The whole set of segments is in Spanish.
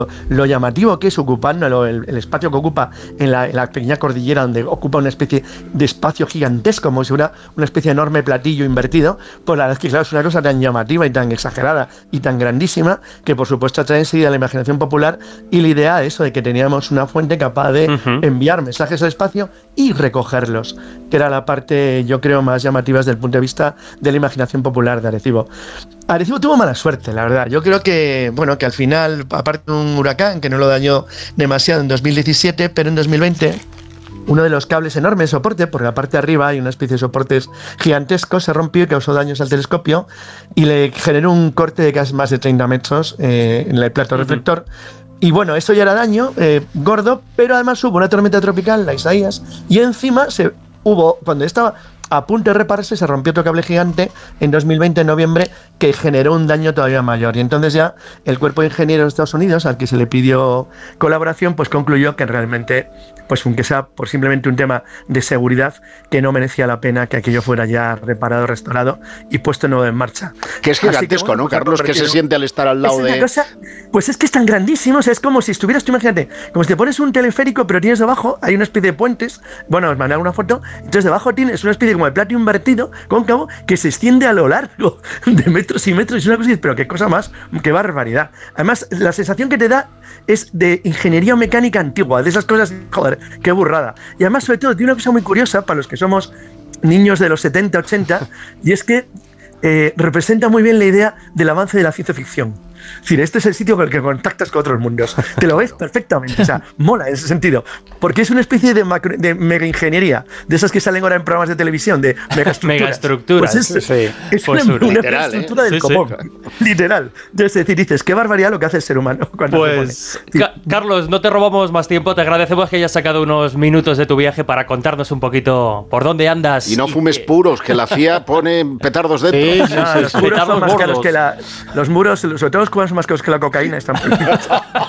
lo llamativo que es ocupando el espacio que ocupa en la pequeña cordillera, donde ocupa una especie de espacio gigantesco, como si fuera una especie de enorme platillo invertido, pues la verdad es que claro, es una cosa tan llamativa y tan exagerada y tan grandísima que por supuesto atrae enseguida la imaginación popular, y la idea eso de que teníamos una fuente capaz de enviar mensajes al espacio y recogerlos, que era la parte yo creo más llamativa desde el punto de vista de la imaginación popular de Arecibo. Arecibo tuvo mala suerte, la verdad. Yo creo que, bueno, que al final, aparte de un huracán que no lo dañó demasiado en 2017, pero en 2020, uno de los cables enormes de soporte, por la parte de arriba hay una especie de soportes gigantescos, se rompió y causó daños al telescopio y le generó un corte de casi más de 30 metros en el plato reflector. Y bueno, eso ya era daño gordo, pero además hubo una tormenta tropical, la Isaías, y encima cuando estaba a punto de repararse, se rompió otro cable gigante en 2020, en noviembre, que generó un daño todavía mayor. Y entonces ya el Cuerpo de Ingenieros de Estados Unidos, al que se le pidió colaboración, pues concluyó que realmente, pues aunque sea por simplemente un tema de seguridad, que no merecía la pena que aquello fuera ya reparado, restaurado y puesto nuevo en marcha. Que es gigantesco, que, bueno, ¿no, Carlos? ¿Qué se siente al estar al lado de...? Cosa, pues es que es tan grandísimo, o sea, es como si estuvieras, tú imagínate, como si te pones un teleférico, pero tienes debajo, hay una especie de puentes, bueno, os mandaré una foto, entonces debajo tienes una especie como de plato invertido, cóncavo, que se extiende a lo largo de metros y metros, y es una cosa, pero qué cosa más, qué barbaridad. Además, la sensación que te da es de ingeniería mecánica antigua, de esas cosas, joder, qué burrada. Y además, sobre todo, tiene una cosa muy curiosa para los que somos niños de los 70, 80, y es que representa muy bien la idea del avance de la ciencia ficción. Es decir, este es el sitio con el que contactas con otros mundos. Te lo ves perfectamente, o sea, mola en ese sentido. Porque es una especie de mega ingeniería, de esas que salen ahora en programas de televisión, de megaestructuras. Pues es una megaestructura del copón. Literal. Es decir, dices, qué barbaridad lo que hace el ser humano. Pues, Carlos, no te robamos más tiempo, te agradecemos que hayas sacado unos minutos de tu viaje para contarnos un poquito por dónde andas. Y no fumes puros, que la CIA pone petardos dentro. Los puros son más caros que los muros, sobre todo los cubanos son más caros que la cocaína, están prohibidos.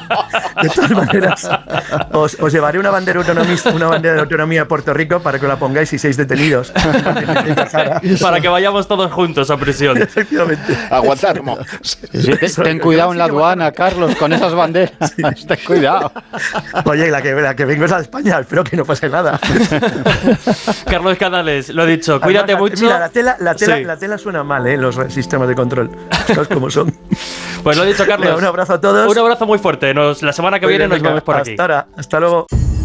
De todas maneras, os llevaré una bandera de autonomía a Puerto Rico para que la pongáis y seáis detenidos. Para que vayamos todos juntos a prisión. Efectivamente. A Guantánamo. Ten cuidado en la aduana, Carlos, con esas banderas. Sí. Ten cuidado. Oye, la que vengo es a España, espero que no pase nada. Carlos Canales, lo dicho, cuídate mucho. Mira, la tela suena mal, los sistemas de control. ¿Sabes cómo son? Pues lo dicho, Carlos. Mira, un abrazo a todos. Un abrazo muy fuerte. La semaka que viene nos vemos por aquí. Hasta luego.